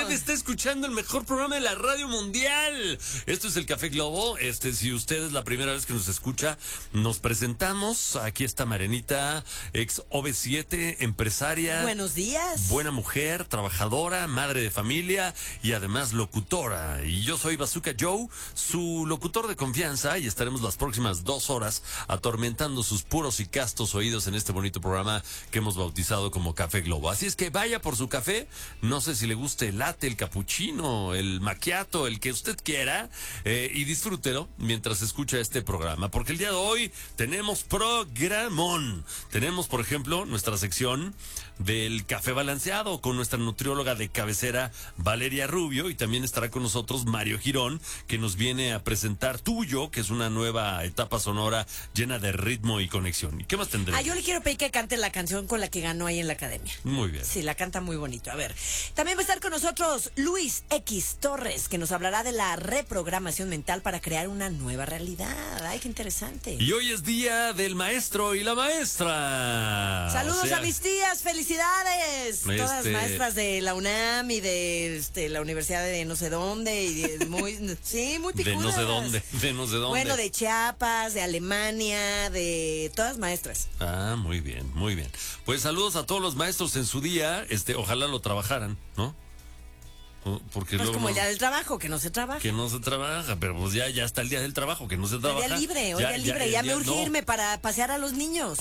Usted está escuchando el mejor programa de la radio mundial. Esto es el Café Globo. Si usted es la primera vez que nos escucha, nos presentamos. Aquí está Marianita, ex OV7, empresaria. Buenos días. Buena mujer, trabajadora, madre de familia y además locutora. Y yo soy Bazooka Joe, su locutor de confianza, y estaremos las próximas 2 horas atormentando sus puros y castos oídos en este bonito programa que hemos bautizado como Café Globo. Así es que vaya por su café. No sé si le guste el latte, el cappuccino, el macchiato, el que usted quiera, y disfrútelo mientras escucha este programa, porque el día de hoy tenemos programón. Tenemos, por ejemplo, nuestra sección del café balanceado con nuestra nutrióloga de cabecera Valeria Rubio, y también estará con nosotros Mario Girón, que nos viene a presentar Tuyo, que es una nueva etapa sonora llena de ritmo y conexión. ¿Y qué más tendremos? Yo le quiero pedir que cante la canción con la que ganó ahí en la academia. Muy bien. Sí, la canta muy bonito. A ver, también va a estar con nosotros Luis X Torres, que nos hablará de la reprogramación mental para crear una nueva realidad. Ay, qué interesante. Y hoy es día del maestro y la maestra. Saludos a mis tías, felicidades. Todas maestras de la UNAM y de la Universidad de no sé dónde, y de muy picudas. De no sé dónde. Bueno, de Chiapas, de Alemania, de todas maestras. Ah, muy bien, muy bien. Pues saludos a todos los maestros en su día. Ojalá lo trabajaran, ¿no? Porque pues luego como el día del trabajo, que no se trabaja. Que no se trabaja, pero pues ya está el día del trabajo, que no se trabaja. Día libre, ya me urge irme para pasear a los niños.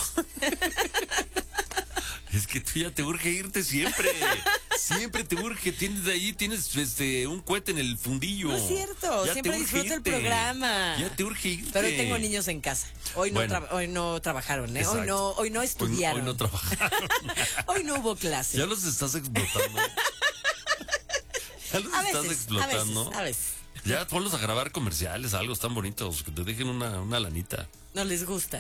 Es que tú ya te urge irte siempre. Siempre te urge. Tienes un cohete en el fundillo. No es cierto. Ya siempre disfruto el programa. Ya te urge irte. Pero hoy tengo niños en casa. Hoy no trabajaron, ¿eh? Hoy no estudiaron. Hoy no trabajaron. Hoy no hubo clase. Ya los estás explotando. Ya los estás explotando. A veces. Ya ponlos a grabar comerciales, algo tan bonitos, que te dejen una lanita. No les gusta.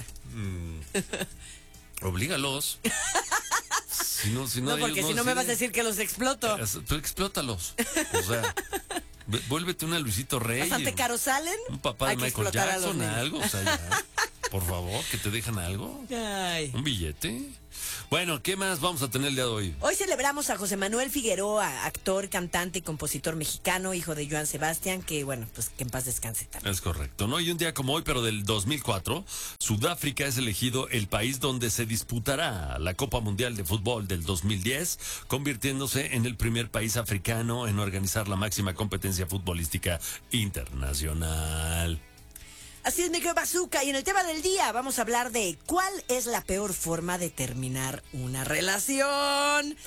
Oblígalos. No, porque si no me vas a decir que los exploto. Tú explótalos. O sea, vuélvete una Luisito Rey. Bastante caro salen. Un papá de Michael Jackson, algo. O sea, ya. Por favor, que te dejan algo. Ay. Un billete. Bueno, ¿qué más vamos a tener el día de hoy? Hoy celebramos a José Manuel Figueroa, actor, cantante y compositor mexicano, hijo de Joan Sebastián, que bueno, pues que en paz descanse también. Es correcto, ¿no? Y un día como hoy, pero del 2004, Sudáfrica es elegido el país donde se disputará la Copa Mundial de Fútbol del 2010, convirtiéndose en el primer país africano en organizar la máxima competencia futbolística internacional. Así es, micro bazooka. Y en el tema del día vamos a hablar de cuál es la peor forma de terminar una relación.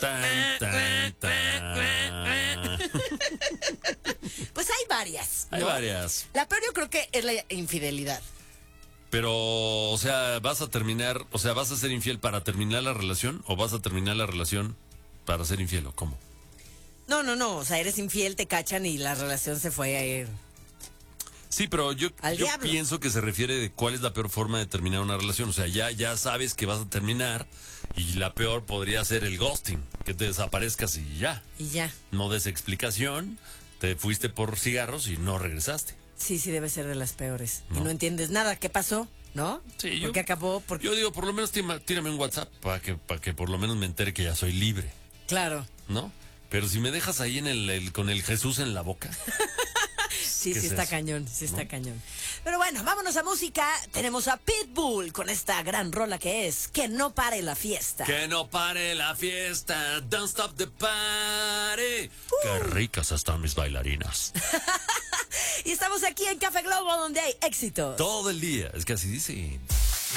Pues hay varias, ¿no? Hay varias. La peor yo creo que es la infidelidad. Pero, o sea, ¿vas a ser infiel para terminar la relación o vas a terminar la relación para ser infiel o cómo? No. O sea, eres infiel, te cachan y la relación se fue a ir. Sí, pero yo diablo. pienso que se refiere de cuál es la peor forma de terminar una relación. O sea, ya sabes que vas a terminar y la peor podría ser el ghosting, que te desaparezcas y ya. Y ya. No des explicación, te fuiste por cigarros y no regresaste. Sí, debe ser de las peores. ¿No? Y no entiendes nada. ¿Qué pasó? ¿No? Sí, ¿Por qué acabó? Yo digo, por lo menos tírame un WhatsApp para que por lo menos me entere que ya soy libre. Claro. ¿No? Pero si me dejas ahí con el Jesús en la boca... Sí está cañón, está cañón. Pero bueno, vámonos a música. Tenemos a Pitbull con esta gran rola que es Que no pare la fiesta. Que no pare la fiesta, don't stop the party. Qué ricas están mis bailarinas. Y estamos aquí en Café Globo, donde hay éxitos. Todo el día, es que así dice.